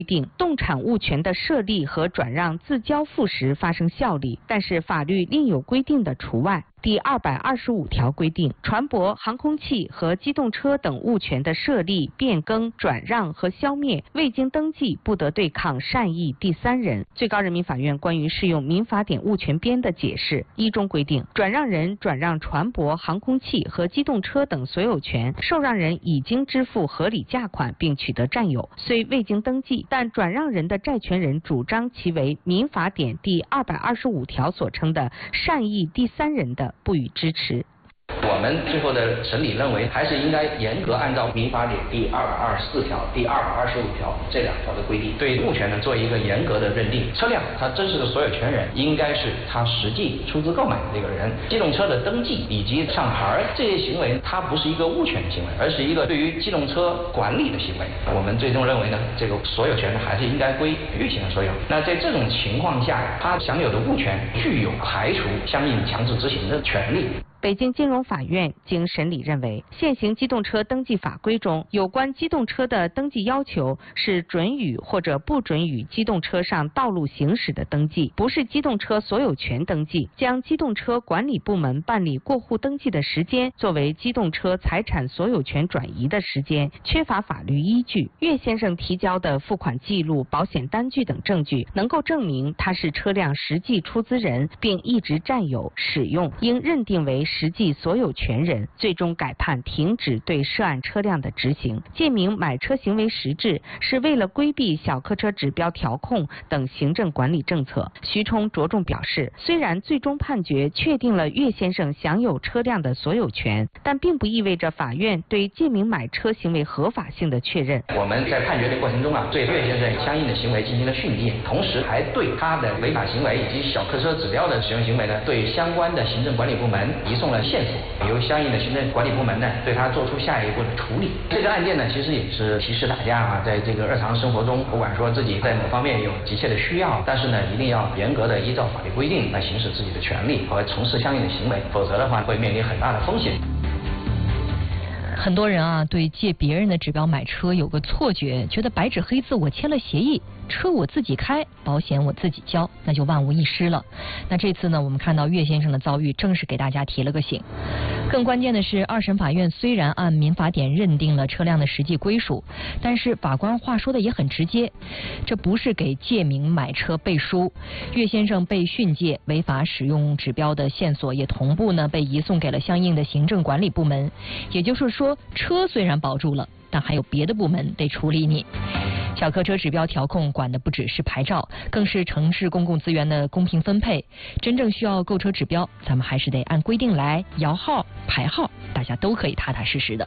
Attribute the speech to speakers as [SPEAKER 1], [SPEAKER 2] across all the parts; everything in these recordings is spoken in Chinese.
[SPEAKER 1] 规定动产物权的设立和转让自交付时发生效力，但是法律另有规定的除外。第225条规定，船舶、航空器和机动车等物权的设立、变更、转让和消灭，未经登记，不得对抗善意第三人。最高人民法院关于适用民法典物权编的解释一中规定，转让人转让船舶、航空器和机动车等所有权，受让人已经支付合理价款并取得占有，虽未经登记，但转让人的债权人主张其为民法典第225条所称的善意第三人的，不予支持。
[SPEAKER 2] 我们最后的审理认为，还是应该严格按照民法典第224条、第225条这2条的规定，对物权呢做一个严格的认定。车辆它真实的所有权人应该是他实际出资购买的这个人。机动车的登记以及上牌这些行为，它不是一个物权的行为，而是一个对于机动车管理的行为。我们最终认为呢，这个所有权呢还是应该归越先生所有。那在这种情况下，他享有的物权具有排除相应强制执行的权利。
[SPEAKER 1] 北京金融法院经审理认为，现行机动车登记法规中有关机动车的登记要求是准予或者不准予机动车上道路行驶的登记，不是机动车所有权登记。将机动车管理部门办理过户登记的时间作为机动车财产所有权转移的时间，缺乏法律依据。岳先生提交的付款记录、保险单据等证据能够证明他是车辆实际出资人，并一直占有、使用，应认定为实际所有权人，最终改判停止对涉案车辆的执行。借名买车行为实质是为了规避小客车指标调控等行政管理政策。徐冲着重表示，虽然最终判决确定了岳先生享有车辆的所有权，但并不意味着法院对借名买车行为合法性的确认。
[SPEAKER 2] 我们在判决的过程中对岳先生相应的行为进行了训诫，同时还对他的违法行为以及小客车指标的使用行为呢，对相关的行政管理部门移送了线索，由相应的行政管理部门呢对他做出下一步的处理。这个案件呢，其实也是提示大家在这个日常生活中，不管说自己在某方面有急切的需要，但是呢，一定要严格的依照法律规定来行使自己的权利和从事相应的行为，否则的话会面临很大的风险。
[SPEAKER 3] 很多人对借别人的指标买车有个错觉，觉得白纸黑字我签了协议，车我自己开，保险我自己交，那就万无一失了。那这次呢，我们看到岳先生的遭遇，正是给大家提了个醒。更关键的是，二审法院虽然按民法典认定了车辆的实际归属，但是法官话说的也很直接，这不是给借名买车背书。岳先生被训诫违法使用指标的线索也同步呢被移送给了相应的行政管理部门，也就是说，车虽然保住了，但还有别的部门得处理你。小客车指标调控管的不只是牌照，更是城市公共资源的公平分配。真正需要购车指标，咱们还是得按规定来，摇号排号，大家都可以踏踏实实的。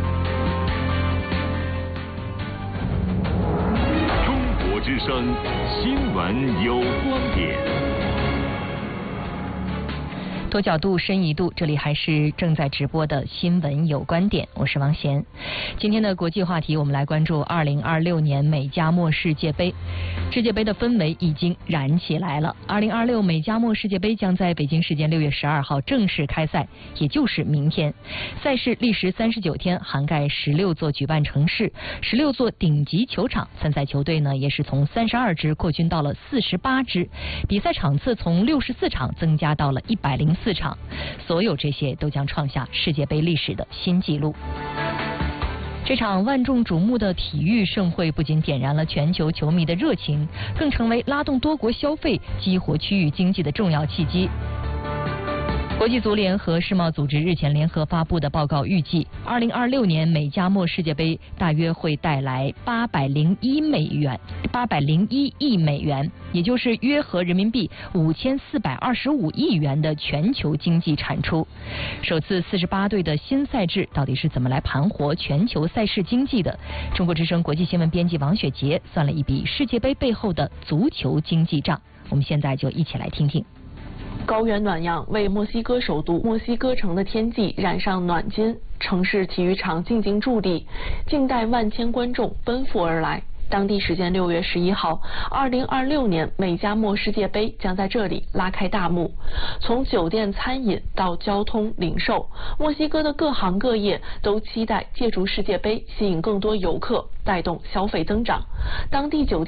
[SPEAKER 4] 中国之声新闻有观点。
[SPEAKER 3] 多角度深一度，这里还是正在直播的新闻有观点，我是王贤。今天的国际话题，我们来关注2026年美加墨世界杯。世界杯的氛围已经燃起来了。2026美加墨世界杯将在北京时间6月12号正式开赛，也就是明天。赛事历时39天，涵盖16座举办城市、16座顶级球场。参赛球队呢，也是从32支扩军到了48支，比赛场次从64场增加到了104场，所有这些都将创下世界杯历史的新纪录。这场万众瞩目的体育盛会不仅点燃了全球球迷的热情，更成为拉动多国消费、激活区域经济的重要契机。国际足联和世贸组织日前联合发布的报告预计，2026年美加墨世界杯大约会带来801亿美元，也就是约合人民币5425亿元的全球经济产出。首次48队的新赛制到底是怎么来盘活全球赛事经济的？中国之声国际新闻编辑王雪杰算了一笔世界杯背后的足球经济账，我们现在就一起来听听。
[SPEAKER 5] 高原暖阳为墨西哥首都墨西哥城的天际染上暖金，城市体育场静静伫立，静待万千观众奔赴而来。当地时间6月11号，2026年美加墨世界杯将在这里拉开大幕。从酒店、餐饮到交通、零售，墨西哥的各行各业都期待借助世界杯吸引更多游客，带动消费增长。当地酒店